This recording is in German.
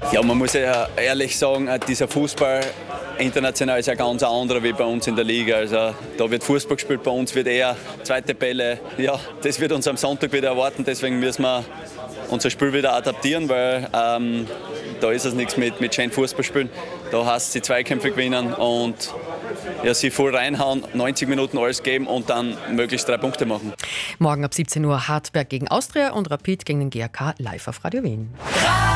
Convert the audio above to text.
Ja, man muss ja ehrlich sagen, dieser Fußball international ist ja ganz anderer wie bei uns in der Liga. Also da wird Fußball gespielt, bei uns wird eher zweite Bälle. Ja, das wird uns am Sonntag wieder erwarten, deswegen müssen wir unser Spiel wieder adaptieren, weil da ist es nichts mit schön Fußball spielen. Da heißt es, die Zweikämpfe gewinnen und ja, sie voll reinhauen, 90 Minuten alles geben und dann möglichst 3 Punkte machen. Morgen ab 17 Uhr Hartberg gegen Austria und Rapid gegen den GAK live auf Radio Wien.